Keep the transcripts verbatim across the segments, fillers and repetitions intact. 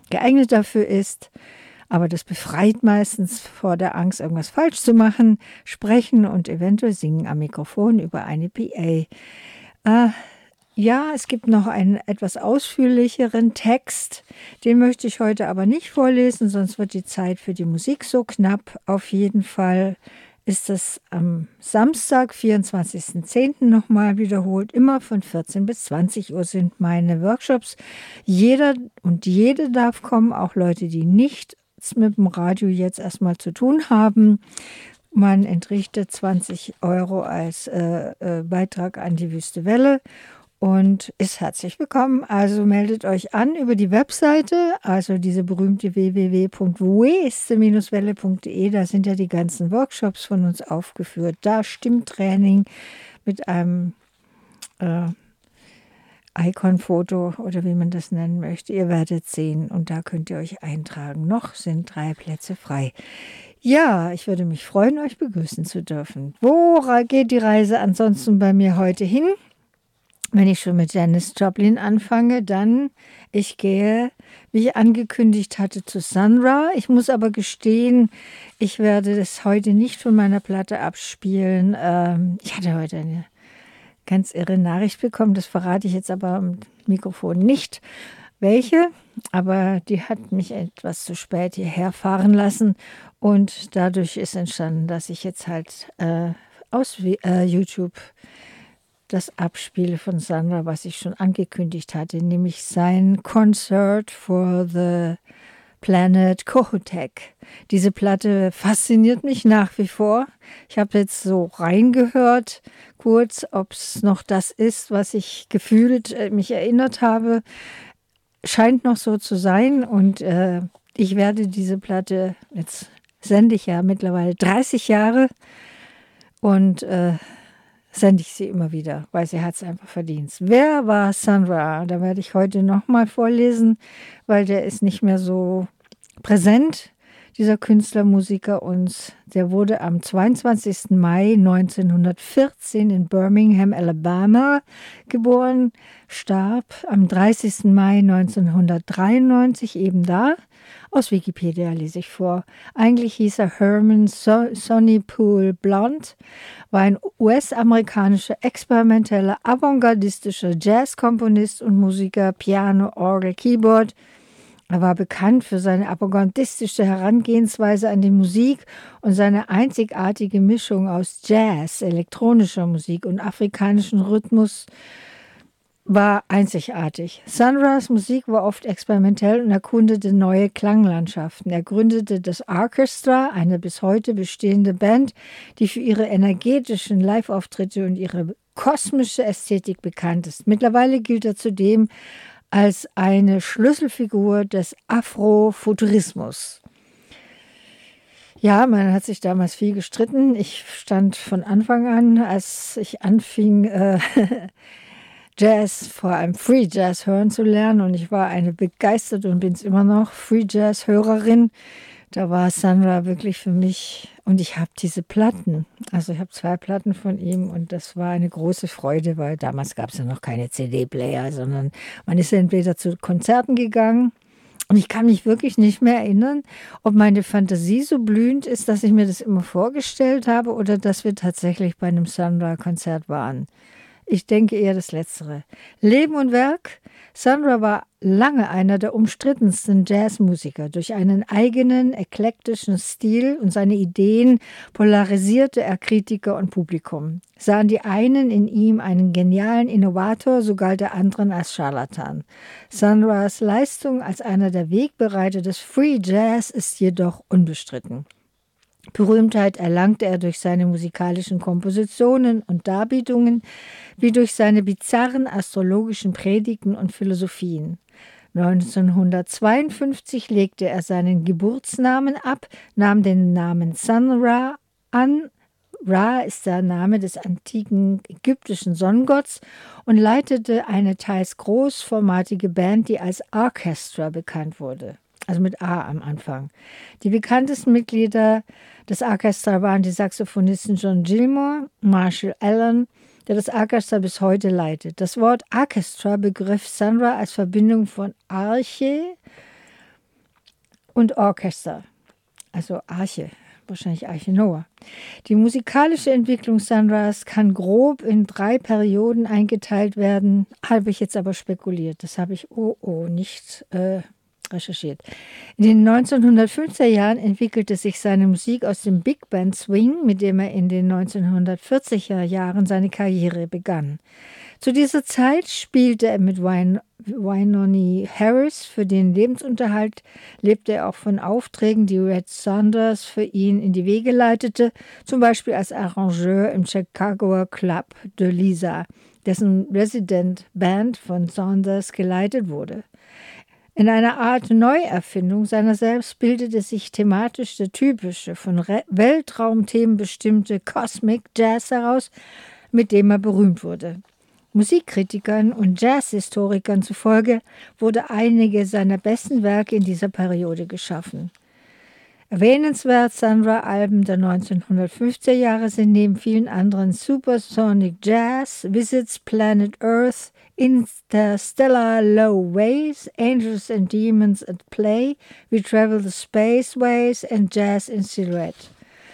geeignet dafür ist. Aber das befreit meistens vor der Angst, irgendwas falsch zu machen, sprechen und eventuell singen am Mikrofon über eine P A. Äh, ja, es gibt noch einen etwas ausführlicheren Text. Den möchte ich heute aber nicht vorlesen, sonst wird die Zeit für die Musik so knapp. Auf jeden Fall ist es am Samstag, vierundzwanzigsten zehnten nochmal wiederholt. Immer von vierzehn bis zwanzig Uhr sind meine Workshops. Jeder und jede darf kommen, auch Leute, die nicht mit dem Radio jetzt erstmal zu tun haben. Man entrichtet zwanzig Euro als äh, äh, Beitrag an die Wüste Welle und ist herzlich willkommen. Also meldet euch an über die Webseite, also diese berühmte w w w punkt weste welle punkt de. Da sind ja die ganzen Workshops von uns aufgeführt. Da Stimmtraining mit einem äh, Icon-Foto oder wie man das nennen möchte. Ihr werdet sehen und da könnt ihr euch eintragen. Noch sind drei Plätze frei. Ja, ich würde mich freuen, euch begrüßen zu dürfen. Wo geht die Reise ansonsten bei mir heute hin? Wenn ich schon mit Janis Joplin anfange, dann ich gehe, wie ich angekündigt hatte, zu Sun Ra. Ich muss aber gestehen, ich werde das heute nicht von meiner Platte abspielen. Ähm, ich hatte heute eine ganz irre Nachricht bekommen, das verrate ich jetzt aber am Mikrofon nicht, welche, aber die hat mich etwas zu spät hierher fahren lassen und dadurch ist entstanden, dass ich jetzt halt äh, aus äh, YouTube das abspiele von Sandra, was ich schon angekündigt hatte, nämlich sein Concert for the Planet Kohoutek. Diese Platte fasziniert mich nach wie vor. Ich habe jetzt so reingehört, kurz, ob es noch das ist, was ich gefühlt äh, mich erinnert habe. Scheint noch so zu sein und äh, ich werde diese Platte, jetzt sende ich ja mittlerweile dreißig Jahre und äh, sende ich sie immer wieder, weil sie hat es einfach verdient. Wer war Sun Ra? Da werde ich heute nochmal vorlesen, weil der ist nicht mehr so präsent, dieser Künstler, Musiker uns. Der wurde am zweiundzwanzigsten Mai neunzehnhundertvierzehn in Birmingham, Alabama geboren, starb am dreißigsten Mai neunzehnhundertdreiundneunzig eben da. Aus Wikipedia lese ich vor. Eigentlich hieß er Herman so- Sonny-Poole Blount, war ein U S-amerikanischer experimenteller, avantgardistischer Jazzkomponist und Musiker, Piano, Orgel, Keyboard. Er war bekannt für seine avantgardistische Herangehensweise an die Musik und seine einzigartige Mischung aus Jazz, elektronischer Musik und afrikanischem Rhythmus war einzigartig. Sun Ras Musik war oft experimentell und erkundete neue Klanglandschaften. Er gründete das Orchestra, eine bis heute bestehende Band, die für ihre energetischen Live-Auftritte und ihre kosmische Ästhetik bekannt ist. Mittlerweile gilt er zudem als eine Schlüsselfigur des Afrofuturismus. Ja, man hat sich damals viel gestritten. Ich stand von Anfang an, als ich anfing, äh, Jazz, vor allem Free Jazz hören zu lernen. Und ich war eine begeisterte und bin es immer noch Free Jazz-Hörerin. Da war Sun Ra wirklich für mich, und ich habe diese Platten, also ich habe zwei Platten von ihm und das war eine große Freude, weil damals gab es ja noch keine C D-Player, sondern man ist entweder zu Konzerten gegangen und ich kann mich wirklich nicht mehr erinnern, ob meine Fantasie so blühend ist, dass ich mir das immer vorgestellt habe oder dass wir tatsächlich bei einem Sun Ra-Konzert waren. Ich denke eher das Letztere. Leben und Werk. Sun Ra war lange einer der umstrittensten Jazzmusiker. Durch einen eigenen, eklektischen Stil und seine Ideen polarisierte er Kritiker und Publikum. Sahen die einen in ihm einen genialen Innovator, so galt der anderen als Scharlatan. Sun Ras Leistung als einer der Wegbereiter des Free Jazz ist jedoch unbestritten. Berühmtheit erlangte er durch seine musikalischen Kompositionen und Darbietungen, wie durch seine bizarren astrologischen Predigten und Philosophien. neunzehnhundertzweiundfünfzig legte er seinen Geburtsnamen ab, nahm den Namen Sun Ra an. Ra ist der Name des antiken ägyptischen Sonnengotts und leitete eine teils großformatige Band, die als Orchestra bekannt wurde. Also mit A am Anfang. Die bekanntesten Mitglieder des Orchesters waren die Saxophonisten John Gilmore, Marshall Allen, der das Orchester bis heute leitet. Das Wort Orchestra begriff Sun Ra als Verbindung von Arche, und Orchester, also Arche, wahrscheinlich Arche Noah. Die musikalische Entwicklung Sandras kann grob in drei Perioden eingeteilt werden, habe ich jetzt aber spekuliert. Das habe ich, oh, oh, nicht äh, recherchiert. In den neunzehnhundertfünfziger Jahren entwickelte sich seine Musik aus dem Big Band Swing, mit dem er in den neunzehnhundertvierziger Jahren seine Karriere begann. Zu dieser Zeit spielte er mit Wyn Wynonie Harris für den Lebensunterhalt, lebte er auch von Aufträgen, die Red Saunders für ihn in die Wege leitete, zum Beispiel als Arrangeur im Chicagoer Club de Lisa, dessen Resident Band von Saunders geleitet wurde. In einer Art Neuerfindung seiner selbst bildete sich thematisch der typische, von Re- Weltraumthemen bestimmte Cosmic Jazz heraus, mit dem er berühmt wurde. Musikkritikern und Jazzhistorikern zufolge wurde einige seiner besten Werke in dieser Periode geschaffen. Erwähnenswert Sandra-Alben der neunzehnhundertfünfziger Jahre sind neben vielen anderen Supersonic Jazz, Visits Planet Earth, Interstellar Low Ways, Angels and Demons at Play, We Travel the Spaceways and Jazz in Silhouette.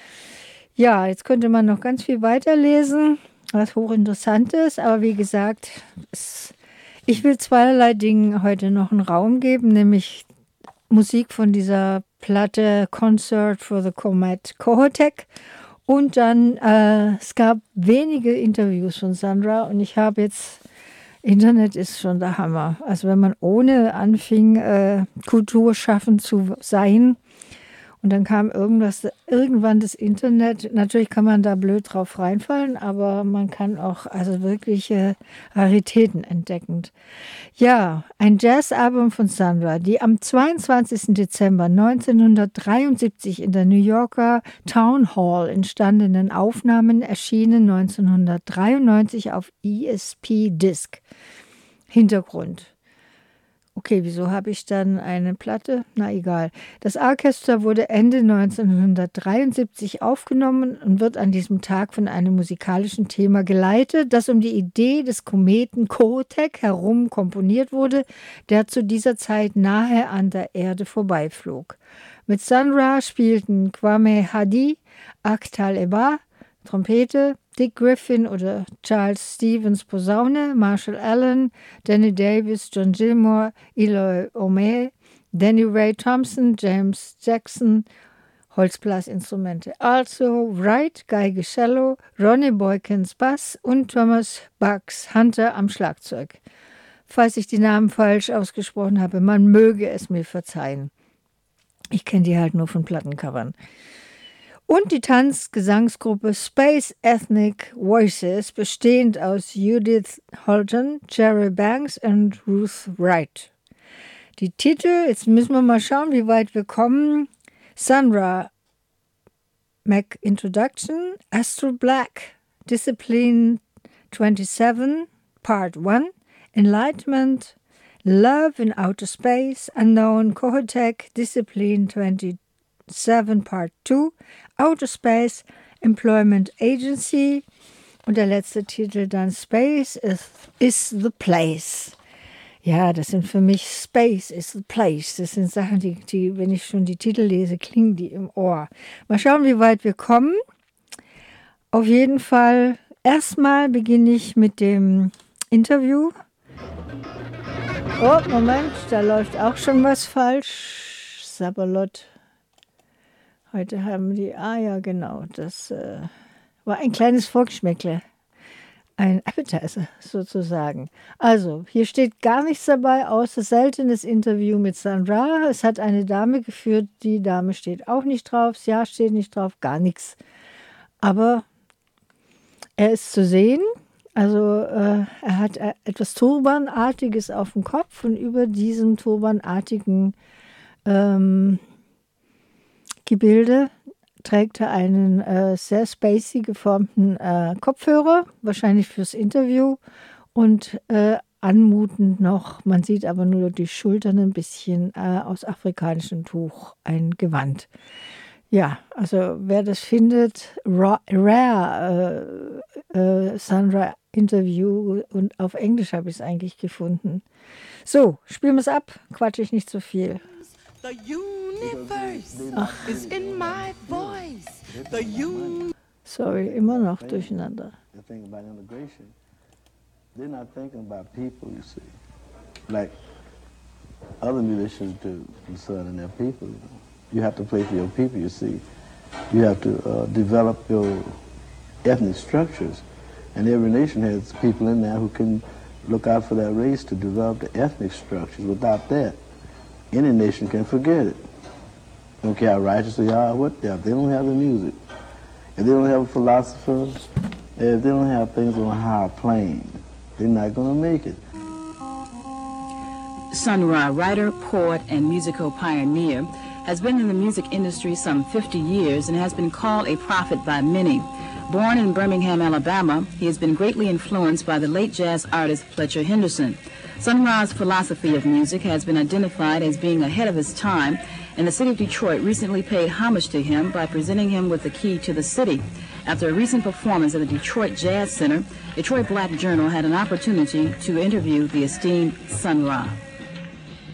Ja, jetzt könnte man noch ganz viel weiterlesen, was hochinteressant ist, aber wie gesagt, es, ich will zweierlei Dingen heute noch einen Raum geben, nämlich Musik von dieser Platte Concert for the Comet Kohoutek und dann, äh, es gab wenige Interviews von Sandra und ich habe jetzt, Internet ist schon der Hammer, also wenn man ohne anfing, äh, Kultur schaffen zu sein, und dann kam irgendwas, irgendwann das Internet. Natürlich kann man da blöd drauf reinfallen, aber man kann auch also wirkliche Raritäten entdecken. Ja, ein Jazzalbum von Sandra, die am zweiundzwanzigsten Dezember neunzehnhundertdreiundsiebzig in der New Yorker Town Hall entstandenen Aufnahmen erschienen neunzehnhundertdreiundneunzig auf E S P Disc. Hintergrund. Okay, wieso habe ich dann eine Platte? Na egal. Das Orchester wurde Ende neunzehnhundertdreiundsiebzig aufgenommen und wird an diesem Tag von einem musikalischen Thema geleitet, das um die Idee des Kometen Kohoutek herum komponiert wurde, der zu dieser Zeit nahe an der Erde vorbeiflog. Mit Sandra spielten Kwame Hadi, Akhtal Eba, Trompete, Dick Griffin oder Charles Stevens Posaune, Marshall Allen, Danny Davis, John Gilmore, Eloy O'May, Danny Ray Thompson, James Jackson, Holzblasinstrumente. Also Wright, Geige Cello, Ronnie Boykins Bass und Thomas Bucks Hunter am Schlagzeug. Falls ich die Namen falsch ausgesprochen habe, man möge es mir verzeihen. Ich kenne die halt nur von Plattencovern. Und die Tanzgesangsgruppe Space Ethnic Voices, bestehend aus Judith Holton, Jerry Banks und Ruth Wright. Die Titel, jetzt müssen wir mal schauen, wie weit wir kommen. Sandra Mac Introduction, Astral Black, Discipline twenty-seven, Part one, Enlightenment, Love in Outer Space, Unknown Kohoutek, Discipline twenty-seven, Part two, Outer Space, Employment Agency und der letzte Titel dann Space is, is the Place. Ja, das sind für mich Space is the Place. Das sind Sachen, die, die, wenn ich schon die Titel lese, klingen die im Ohr. Mal schauen, wie weit wir kommen. Auf jeden Fall, erstmal beginne ich mit dem Interview. Oh, Moment, da läuft auch schon was falsch. Sabalot. Heute haben die, ah ja, genau, das äh, war ein kleines Volksschmeckle, ein Appetizer sozusagen. Also, hier steht gar nichts dabei, außer seltenes Interview mit Sandra. Es hat eine Dame geführt, die Dame steht auch nicht drauf, das Jahr steht nicht drauf, gar nichts. Aber er ist zu sehen, also äh, er hat etwas Turbanartiges auf dem Kopf und über diesem Turbanartigen ähm, Gebilde trägt er einen äh, sehr spacey geformten äh, Kopfhörer, wahrscheinlich fürs Interview und äh, anmutend noch, man sieht aber nur die Schultern ein bisschen äh, aus afrikanischem Tuch, ein Gewand. Ja, also wer das findet, Ra- Rare äh, äh, Sandra Interview und auf Englisch habe ich es eigentlich gefunden. So, spielen wir es ab, quatsche ich nicht so viel. The universe is in my voice. The un Sorry, immer noch durcheinander. The thing about integration, they're not thinking about people, you see, like other musicians do concerning their people. You know. You have to play for your people, you see. You have to uh, develop your ethnic structures, and every nation has people in there who can look out for that race to develop the ethnic structures. Without that, any nation can forget it. Don't care how righteous they are or what they are. If they don't have the music, if they don't have a philosopher, if they don't have things on a higher plane, they're not going to make it. Sun Ra, writer, poet, and musical pioneer, has been in the music industry some fifty years and has been called a prophet by many. Born in Birmingham, Alabama, he has been greatly influenced by the late jazz artist Fletcher Henderson. Sun Ra's philosophy of music has been identified as being ahead of his time, and the city of Detroit recently paid homage to him by presenting him with the key to the city. After a recent performance at the Detroit Jazz Center, Detroit Black Journal had an opportunity to interview the esteemed Sun Ra.